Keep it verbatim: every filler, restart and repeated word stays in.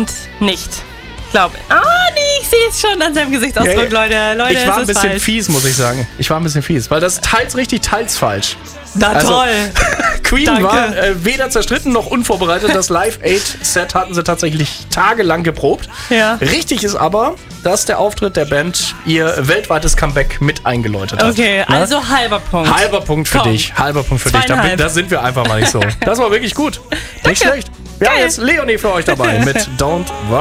stimmt nicht. Glaube. Ah, nee, ich sehe es schon an seinem Gesichtsausdruck, ja, Leute. Leute, ich war ein bisschen falsch. fies, muss ich sagen. Ich war ein bisschen fies, weil das teils richtig, teils falsch. Na also, toll. Queen Danke. war äh, weder zerstritten noch unvorbereitet. Das Live Aid Set hatten sie tatsächlich tagelang geprobt. Ja. Richtig ist aber, dass der Auftritt der Band ihr weltweites Comeback mit eingeläutet hat. Okay, Na? also halber Punkt. Halber Punkt für Komm. dich. Halber Punkt für dich. Da, Zweieinhalb. da sind wir einfach mal nicht so. Das war wirklich gut. Nicht schlecht. Wir haben Geil. jetzt Leonie für euch dabei mit Don't Worry.